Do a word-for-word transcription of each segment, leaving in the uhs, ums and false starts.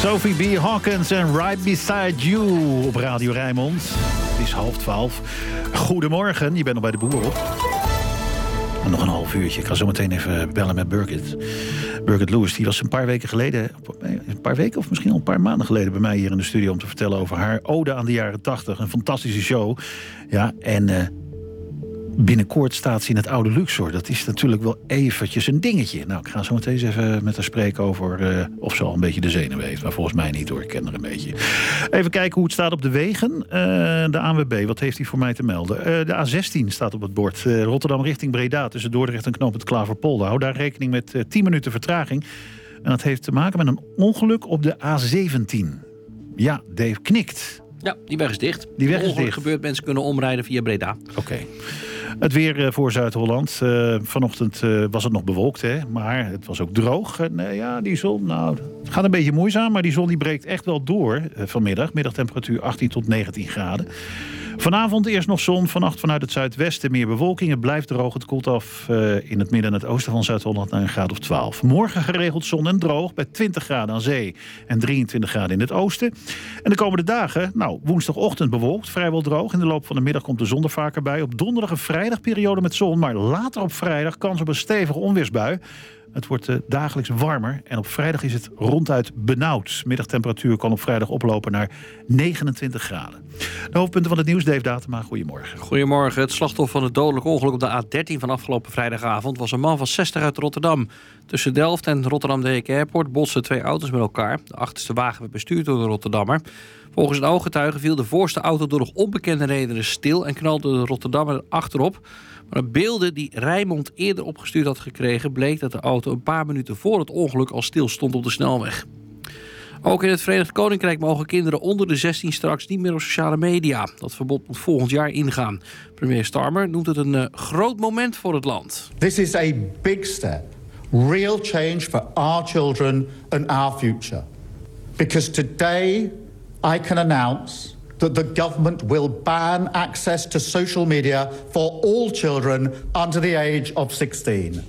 Sophie B. Hawkins en Right Beside You op Radio Rijnmond. Het is half twaalf. Goedemorgen, je bent nog bij de boer op. Nog een half uurtje. Ik ga zo meteen even bellen met Birgit. Birgit Lewis, die was een paar weken geleden... een paar weken of misschien al een paar maanden geleden... bij mij hier in de studio om te vertellen over haar ode aan de jaren tachtig. Een fantastische show. Ja, en... Uh, binnenkort staat ze in het oude Luxor. Dat is natuurlijk wel eventjes een dingetje. Nou, ik ga zo meteen eens even met haar spreken over... Uh, of ze al een beetje de zenuwen heeft. Maar volgens mij niet hoor, ik ken haar een beetje. Even kijken hoe het staat op de wegen. Uh, de A N W B, wat heeft hij voor mij te melden? Uh, de A zestien staat op het bord. Uh, Rotterdam richting Breda tussen Dordrecht en knooppunt Klaverpolder. Hou daar rekening met uh, tien minuten vertraging. En dat heeft te maken met een ongeluk op de A zeventien. Ja, Dave knikt. Ja, die weg is dicht. Die weg is dicht. Gebeurt, mensen kunnen omrijden via Breda. Oké. Okay. Het weer voor Zuid-Holland. Uh, vanochtend uh, was het nog bewolkt, hè? Maar het was ook droog. En uh, ja, die zon, nou, het gaat een beetje moeizaam... maar die zon die breekt echt wel door uh, vanmiddag. Middagtemperatuur achttien tot negentien graden. Vanavond eerst nog zon, vannacht vanuit het zuidwesten meer bewolking. Het blijft droog, het koelt af uh, in het midden en het oosten van Zuid-Holland naar een graad of twaalf. Morgen geregeld zon en droog bij twintig graden aan zee en drieëntwintig graden in het oosten. En de komende dagen, nou, woensdagochtend bewolkt, vrijwel droog. In de loop van de middag komt de zon er vaker bij. Op donderdag en vrijdag periode met zon, maar later op vrijdag kans op een stevige onweersbui. Het wordt uh, dagelijks warmer en op vrijdag is het ronduit benauwd. Middagtemperatuur kan op vrijdag oplopen naar negenentwintig graden. De hoofdpunten van het nieuws, Dave Datema, goedemorgen. Goedemorgen. Het slachtoffer van het dodelijk ongeluk op de A dertien van afgelopen vrijdagavond... was een man van zestig uit Rotterdam. Tussen Delft en Rotterdam de Heek Airport botsten twee auto's met elkaar. De achterste wagen werd bestuurd door de Rotterdammer. Volgens een ooggetuige viel de voorste auto door nog onbekende redenen stil... en knalde de Rotterdammer achterop. Maar de beelden die Rijnmond eerder opgestuurd had gekregen... bleek dat de auto een paar minuten voor het ongeluk al stil stond op de snelweg. Ook in het Verenigd Koninkrijk mogen kinderen onder de zestien straks niet meer op sociale media. Dat verbod moet volgend jaar ingaan. Premier Starmer noemt het een uh, groot moment voor het land. This is a big step. Real change for our children and our future. Because today I can announce that the government will ban access to social media for all children under the age of zestien.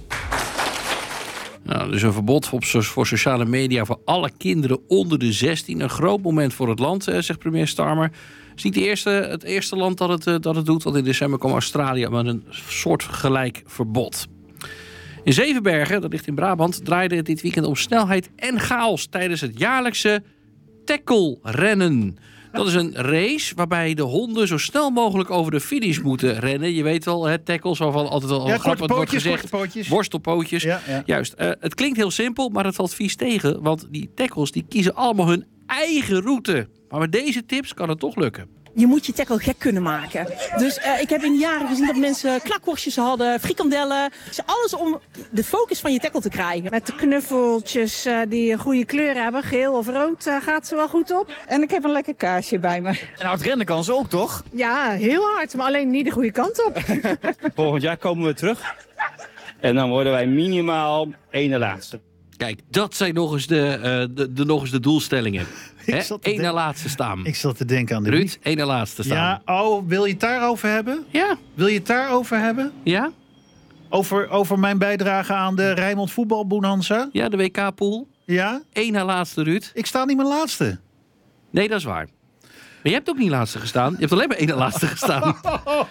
Nou, dus een verbod op so- voor sociale media voor alle kinderen onder de zestien. Een groot moment voor het land, eh, zegt premier Starmer. Het is niet de eerste, het eerste land dat het, uh, dat het doet, want in december kwam Australië met een soortgelijk verbod. In Zevenbergen, dat ligt in Brabant, draaide het dit weekend om snelheid en chaos tijdens het jaarlijkse tackle-rennen. Dat is een race waarbij de honden zo snel mogelijk over de finish moeten rennen. Je weet wel, het tackles waarvan altijd al ja, grappig wordt gezegd. Pootjes. Worstelpootjes. Ja, ja. Juist. Uh, het klinkt heel simpel, maar het valt vies tegen. Want die tackles die kiezen allemaal hun eigen route. Maar met deze tips kan het toch lukken. Je moet je tackle gek kunnen maken. Dus uh, ik heb in de jaren gezien dat mensen knakworstjes hadden, frikandellen. Dus alles om de focus van je tackle te krijgen. Met de knuffeltjes uh, die een goede kleur hebben, geel of rood, uh, gaat ze wel goed op. En ik heb een lekker kaarsje bij me. En hard rennen kan ze ook, toch? Ja, heel hard, maar alleen niet de goede kant op. Volgend jaar komen we terug. En dan worden wij minimaal één laatste. Kijk, dat zijn nog eens de, uh, de, de, nog eens de doelstellingen. Eén na laatste staan. Ik zat te denken aan de... Ruud, één na laatste staan. Ja, oh, wil je het daarover hebben? Ja. Wil je het daarover hebben? Ja. Over, over mijn bijdrage aan de Rijnmond voetbalbonanza? Ja, de W K-pool. Ja. Eén na laatste, Ruud. Ik sta niet meer laatste. Nee, dat is waar. Maar je hebt ook niet laatste gestaan. Je hebt alleen maar één na laatste gestaan.